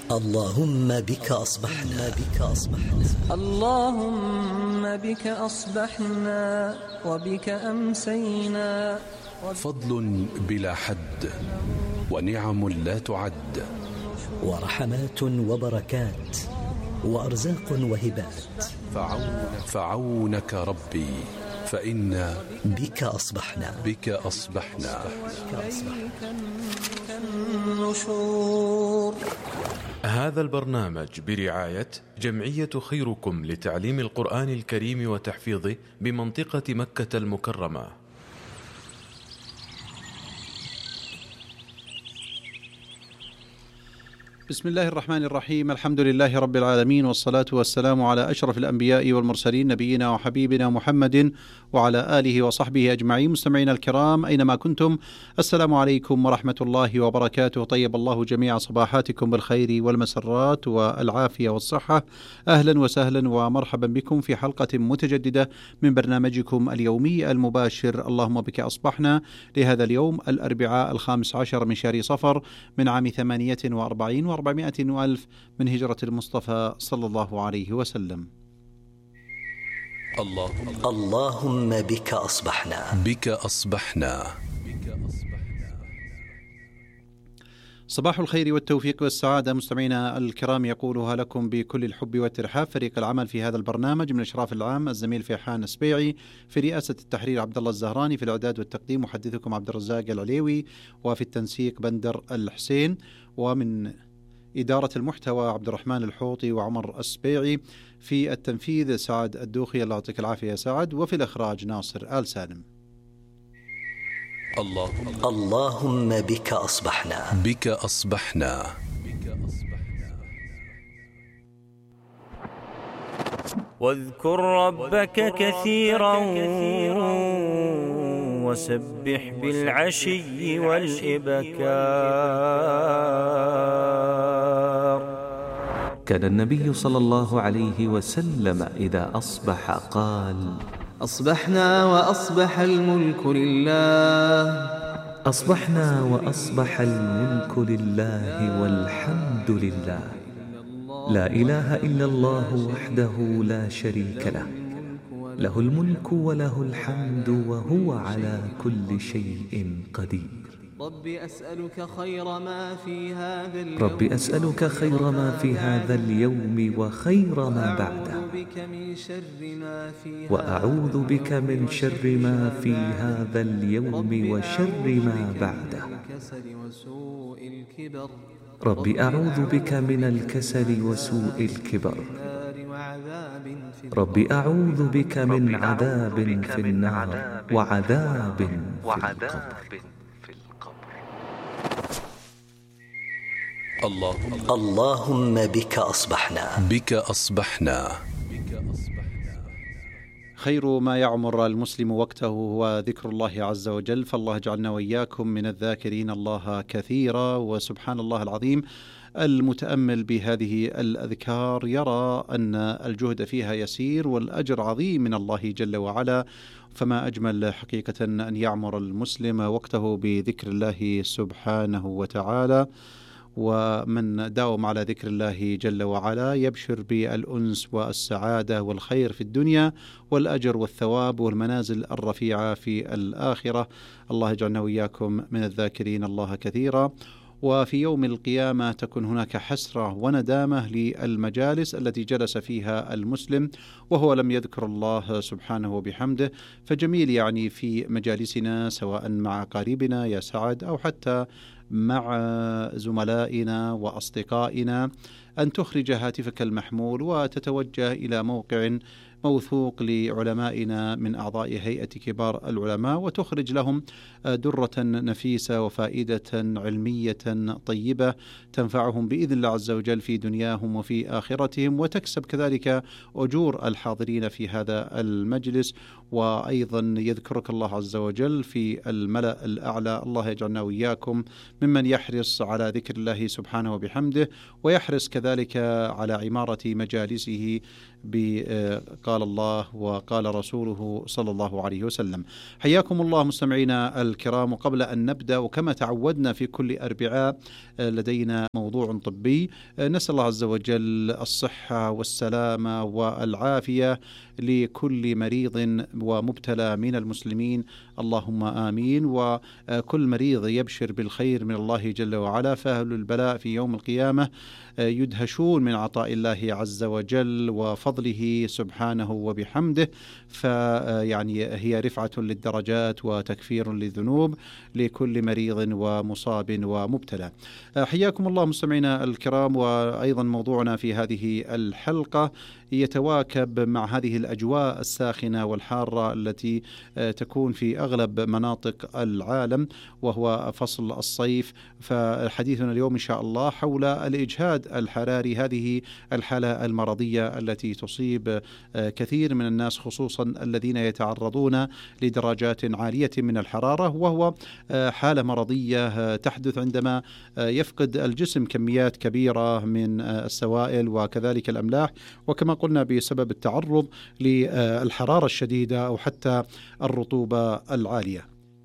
اللهم بك أصبحنا اللهم بك أصبحنا وبك أمسينا. فضل بلا حد ونعم لا تعد، ورحمات وبركات وأرزاق وهبات. فعونك ربي فإنا بك أصبحنا النشور. هذا البرنامج برعاية جمعية خيركم لتعليم القرآن الكريم وتحفيظه بمنطقة مكة المكرمة. بسم الله الرحمن الرحيم. الحمد لله رب العالمين، والصلاة والسلام على أشرف الأنبياء والمرسلين، نبينا وحبيبنا محمد وعلى آله وصحبه أجمعين. مستمعينا الكرام أينما كنتم، السلام عليكم ورحمة الله وبركاته. طيب الله جميع صباحاتكم بالخير والمسرات والعافية والصحة. أهلا وسهلا ومرحبا بكم في حلقة متجددة من برنامجكم اليومي المباشر اللهم بك أصبحنا، لهذا اليوم الأربعاء 15 من شهر صفر من عام 48 و400 ألف من هجرة المصطفى صلى الله عليه وسلم. اللهم بك أصبحنا. صباح الخير والتوفيق والسعادة مستمعينا الكرام، يقولها لكم بكل الحب والترحاب فريق العمل في هذا البرنامج، من الإشراف العام الزميل فيحان السبيعي، في رئاسة التحرير عبد الله الزهراني، في الإعداد والتقديم محدثكم عبد الرزاق العليوي، وفي التنسيق بندر الحسين، ومن إدارة المحتوى عبد الرحمن الحوطي وعمر السبيعي، في التنفيذ سعد الدوخي، الله يعطيك العافية يا سعد، وفي الإخراج ناصر آل سالم. اللهم بك أصبحنا. واذكر ربك كثيرا وسبح بالعشي والإبكار. كان النبي صلى الله عليه وسلم إذا أصبح قال: أصبحنا وأصبح الملك لله. أصبحنا وأصبح الملك لله والحمد لله، لا إله إلا الله وحده لا شريك له، له الملك وله الحمد وهو على كل شيء قدير. رب أسألك خير ما في هذا اليوم وخير ما بعده، وأعوذ بك من شر ما في هذا اليوم وشر ما بعده. رب أعوذ بك من الكسل وسوء الكبر. رب أعوذ بك من عذاب في النار وعذاب في القبر. اللهم بك أصبحنا. خير ما يعمر المسلم وقته هو ذكر الله عز وجل، فالله يجعلنا وإياكم من الذاكرين الله كثيرا. وسبحان الله العظيم، المتأمل بهذه الأذكار يرى أن الجهد فيها يسير والأجر عظيم من الله جل وعلا. فما أجمل حقيقة أن يعمر المسلم وقته بذكر الله سبحانه وتعالى، ومن داوم على ذكر الله جل وعلا يبشر بالأنس والسعادة والخير في الدنيا والأجر والثواب والمنازل الرفيعة في الآخرة. الله يجعلنا وإياكم من الذاكرين الله كثيرا. وفي يوم القيامة تكون هناك حسرة وندامة للمجالس التي جلس فيها المسلم وهو لم يذكر الله سبحانه وبحمده. فجميل يعني في مجالسنا سواء مع قريبنا يا سعد أو حتى مع زملائنا وأصدقائنا أن تخرج هاتفك المحمول وتتوجه إلى موقع موثوق لعلمائنا من أعضاء هيئة كبار العلماء، وتخرج لهم درة نفيسة وفائدة علمية طيبة تنفعهم بإذن الله عز وجل في دنياهم وفي آخرتهم، وتكسب كذلك أجور الحاضرين في هذا المجلس. وأيضا يذكرك الله عز وجل في الملأ الأعلى. الله يجعلنا وإياكم ممن يحرص على ذكر الله سبحانه وبحمده، ويحرص كذلك على عمارة مجالسه بقبول قال الله وقال رسوله صلى الله عليه وسلم. حياكم الله مستمعينا الكرام، وقبل أن نبدأ وكما تعودنا في كل أربعاء لدينا موضوع طبي، نسأل الله عز وجل الصحة والسلامة والعافية لكل مريض ومبتلى من المسلمين، اللهم آمين. وكل مريض يبشر بالخير من الله جل وعلا، فأهل البلاء في يوم القيامة يدهشون من عطاء الله عز وجل وفضله سبحانه وبحمده، فيعني هي رفعة للدرجات وتكفير للذنوب لكل مريض ومصاب ومبتلى. حياكم الله مستمعينا الكرام، وأيضا موضوعنا في هذه الحلقة يتواكب مع هذه الأجواء الساخنة والحارة التي تكون في أغلب مناطق العالم، وهو فصل الصيف. فحديثنا اليوم إن شاء الله حول الإجهاد الحراري، هذه الحالة المرضية التي تصيب كثير من الناس، خصوصا الذين يتعرضون لدرجات عالية من الحرارة، وهو حالة مرضية تحدث عندما يفقد الجسم كميات كبيرة من السوائل وكذلك الأملاح، وكما قلنا بسبب التعرض للحرارة الشديدة أو حتى الرطوبة العالية.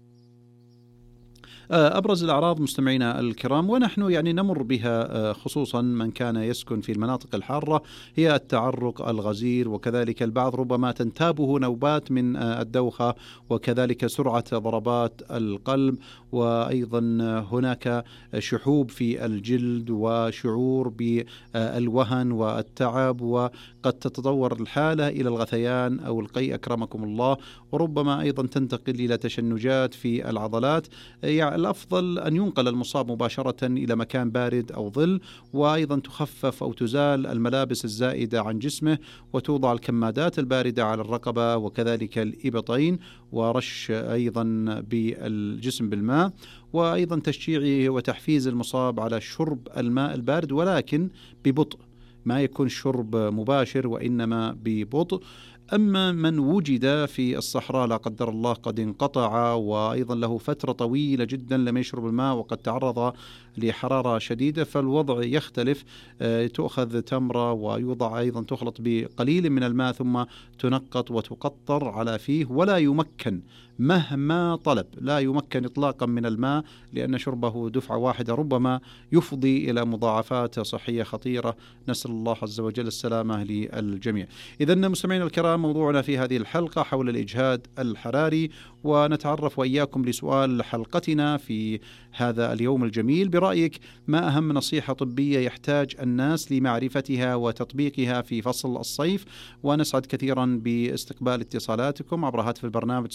أبرز الأعراض مستمعينا الكرام ونحن يعني نمر بها، خصوصا من كان يسكن في المناطق الحارة، هي التعرق الغزير، وكذلك البعض ربما تنتابه نوبات من الدوخة، وكذلك سرعة ضربات القلب، وأيضا هناك شحوب في الجلد وشعور بالوهن والتعب، وقد تتطور الحالة إلى الغثيان أو القيء أكرمكم الله، وربما أيضا تنتقل إلى تشنجات في العضلات. يعني الأفضل أن ينقل المصاب مباشرة إلى مكان بارد أو ظل، وأيضا تخفف أو تزال الملابس الزائدة عن جسمه، وتوضع الكمادات الباردة على الرقبة وكذلك الإبطين، ورش أيضا بالجسم بالماء، وأيضا تشجيعه وتحفيز المصاب على شرب الماء البارد، ولكن ببطء، ما يكون شرب مباشر وإنما ببطء. أما من وجد في الصحراء لا قدر الله قد انقطع وأيضا له فترة طويلة جدا لم يشرب الماء وقد تعرض لحرارة شديدة، فالوضع يختلف. تؤخذ تمرة ويوضع أيضا تخلط بقليل من الماء ثم تنقط وتقطر على فيه، ولا يمكن مهما طلب، لا يمكن إطلاقا من الماء، لأن شربه دفعة واحدة ربما يفضي إلى مضاعفات صحية خطيرة، نسأل الله عز وجل السلامة للجميع. إذن مستمعين الكرام، موضوعنا في هذه الحلقة حول الإجهاد الحراري، ونتعرف وإياكم لسؤال حلقتنا في هذا اليوم الجميل: برأيك ما أهم نصيحة طبية يحتاج الناس لمعرفتها وتطبيقها في فصل الصيف؟ ونسعد كثيرا باستقبال اتصالاتكم عبر هاتف البرنامج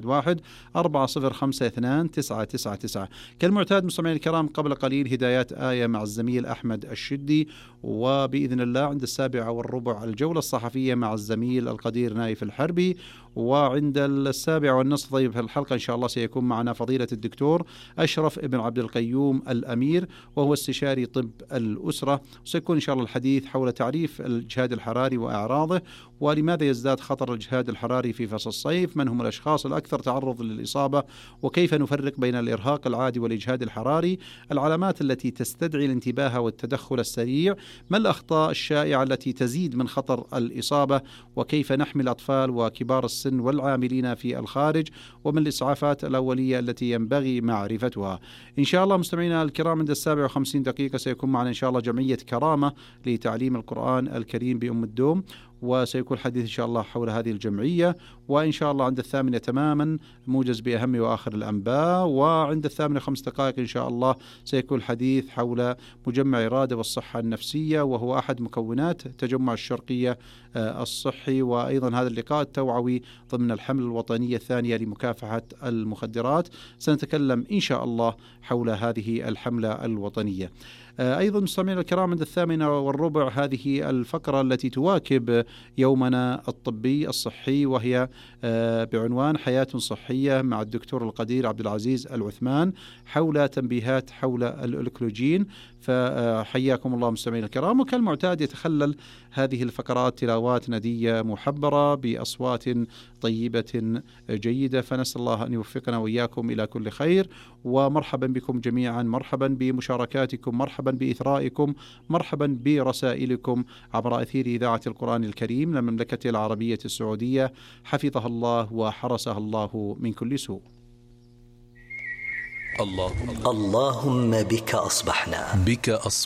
011-405-29999. كالمعتاد مستمعين الكرام، قبل قليل هدايات آية مع الزميل أحمد الشدي، وبإذن الله عند 7:15 الجولة الصحفية مع الزميل القدير نايف الحربي، وعند 7:15 طيب في الحلقة إن شاء الله سيكون معنا فضيلة الدكتور أشرف ابن عبد القيوم الأمير، وهو استشاري طب الأسرة، وسيكون إن شاء الله الحديث حول تعريف الإجهاد الحراري وأعراضه، ولماذا يزداد خطر الإجهاد الحراري في فصل الصيف، من هم الأشخاص الأكثر تعرض للإصابة، وكيف نفرق بين الإرهاق العادي والإجهاد الحراري، العلامات التي تستدعي الانتباه والتدخل السريع، ما الأخطاء الشائعة التي تزيد من خطر الإصابة، وكيف نحمي الأطفال وكبار السن والعاملين في الخارج، ومن الإسعافات الأولية التي ينبغي معرفتها. إن شاء الله مستمعينا الكرام، عند 57 سيكون معنا إن شاء الله جمعية كرامة لتعليم القرآن الكريم بأم الدوم، وسيكون الحديث إن شاء الله حول هذه الجمعية. وإن شاء الله عند 8 تماما موجز بأهم وآخر الأنباء، وعند 8:05 إن شاء الله سيكون الحديث حول مجمع إرادة والصحة النفسية، وهو أحد مكونات تجمع الشرقية الصحي، وأيضا هذا اللقاء التوعوي ضمن الحملة الوطنية الثانية لمكافحة المخدرات. سنتكلم إن شاء الله حول هذه الحملة الوطنية. أيضا مستمعينا الكرام، عند 8:15 هذه الفقرة التي تواكب يومنا الطبي الصحي، وهي بعنوان حياة صحية مع الدكتور القدير عبد العزيز العثمان، حول تنبيهات حول الألكلوجين. فحياكم الله مستمعينا الكرام، وكالمعتاد يتخلل هذه الفقرات تلاوات ندية محبرة بأصوات طيبة جيدة. فنسأل الله أن يوفقنا وإياكم إلى كل خير. ومرحبا بكم جميعا، مرحبا بمشاركاتكم، مرحبا بإثرائكم، مرحبا برسائلكم عبر أثير إذاعة القرآن الكريم للمملكة العربية السعودية، حفظها الله وحرسها الله من كل سوء. اللهم بك أصبحنا.